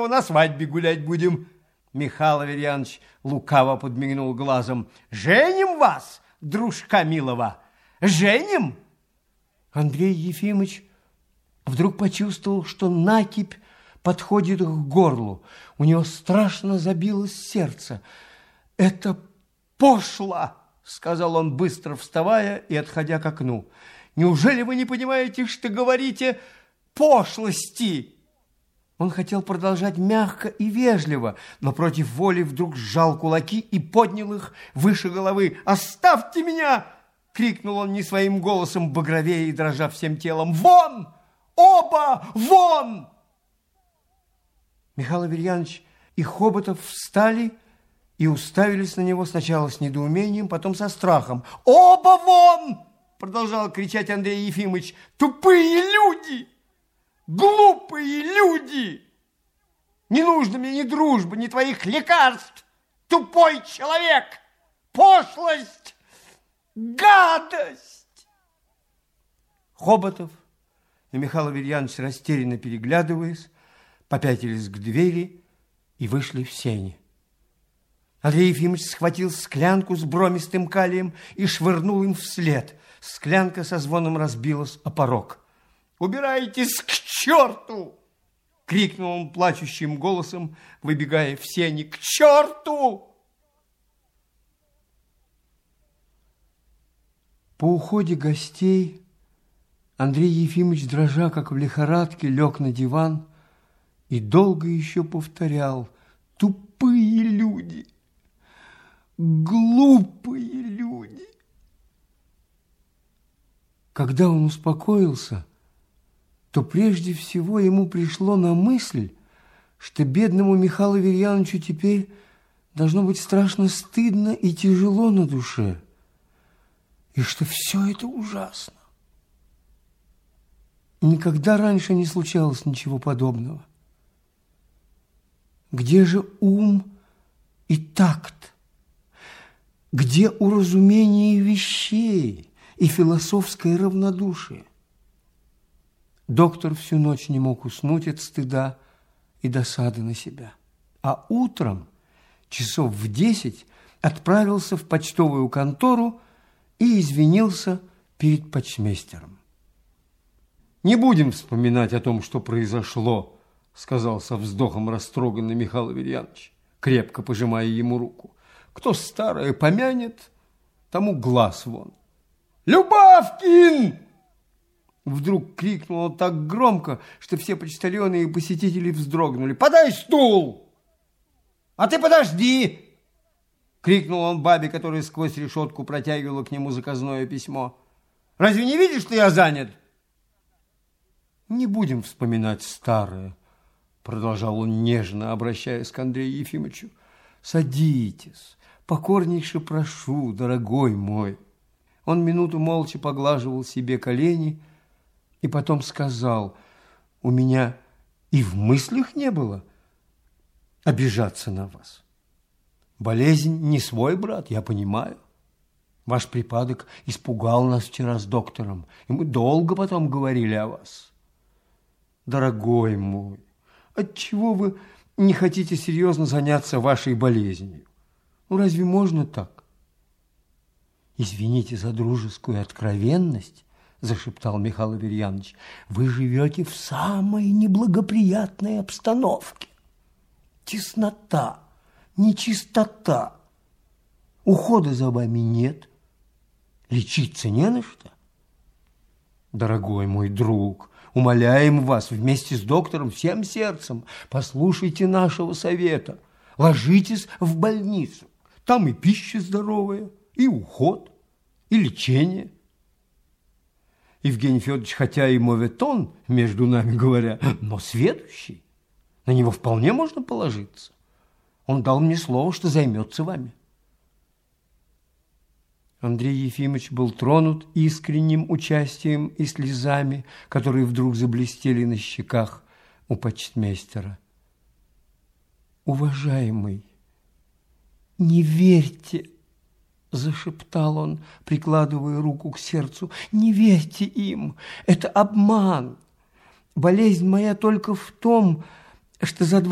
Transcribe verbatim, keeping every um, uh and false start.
Иванова на свадьбе гулять будем. Михаил Аверьянович лукаво подмигнул глазом. Женим вас, дружка милого, женим? Андрей Ефимович вдруг почувствовал, что накипь подходит к горлу. У него страшно забилось сердце. «Это пошло!» — сказал он, быстро вставая и отходя к окну. «Неужели вы не понимаете, что говорите пошлости?» Он хотел продолжать мягко и вежливо, но против воли вдруг сжал кулаки и поднял их выше головы. «Оставьте меня!» — крикнул он не своим голосом, багровее и дрожа всем телом. «Вон! Оба! Вон!» Михаил Аверьянович и Хоботов встали и уставились на него сначала с недоумением, потом со страхом. «Оба вон!» — продолжал кричать Андрей Ефимович. «Тупые люди! Глупые люди! Не нужно мне ни дружбы, ни твоих лекарств! Тупой человек! Пошлость! Гадость!» Хоботов и Михаил Аверьянович, растерянно переглядываясь, попятились к двери и вышли в сени. Андрей Ефимович схватил склянку с бромистым калием и швырнул им вслед. Склянка со звоном разбилась о порог. «Убирайтесь к черту!» — крикнул он плачущим голосом, выбегая в сени. «К черту!» По уходе гостей Андрей Ефимович, дрожа, как в лихорадке, лег на диван и долго еще повторял: «Тупые люди! Глупые люди!» Когда он успокоился, то прежде всего ему пришло на мысль, что бедному Михаилу Аверьяновичу теперь должно быть страшно стыдно и тяжело на душе, и что все это ужасно. Никогда раньше не случалось ничего подобного. Где же ум и такт? Где уразумение вещей и философское равнодушие? Доктор всю ночь не мог уснуть от стыда и досады на себя. А утром, часов в десять, отправился в почтовую контору и извинился перед почмейстером. «Не будем вспоминать о том, что произошло», — сказал со вздохом растроганный Михаил Аверьянович, крепко пожимая ему руку. «Кто старое помянет, тому глаз вон». «Любавкин!» Вдруг крикнул он так громко, что все почтальоны и посетители вздрогнули. «Подай стул!» «А ты подожди!» Крикнул он бабе, которая сквозь решетку протягивала к нему заказное письмо. «Разве не видишь, что я занят?» «Не будем вспоминать старое», продолжал он нежно, обращаясь к Андрею Ефимовичу. «Садитесь, покорнейше прошу, дорогой мой». Он минуту молча поглаживал себе колени и потом сказал: «У меня и в мыслях не было обижаться на вас. Болезнь не свой, брат, я понимаю. Ваш припадок испугал нас вчера с доктором, и мы долго потом говорили о вас. Дорогой мой, отчего вы не хотите серьезно заняться вашей болезнью? Ну, разве можно так?» «Извините за дружескую откровенность», — зашептал Михаил Аверьянович, «вы живете в самой неблагоприятной обстановке. Теснота, нечистота, ухода за вами нет, лечиться не на что. Дорогой мой друг, умоляем вас вместе с доктором всем сердцем, послушайте нашего совета, ложитесь в больницу, там и пища здоровая, и уход, и лечение». Евгений Федорович, хотя и моветон, между нами говоря, но сведущий, на него вполне можно положиться. Он дал мне слово, что займется вами. Андрей Ефимович был тронут искренним участием и слезами, которые вдруг заблестели на щеках у почтмейстера. «Уважаемый, не верьте», — зашептал он, прикладывая руку к сердцу, «не верьте им, это обман. Болезнь моя только в том, что за два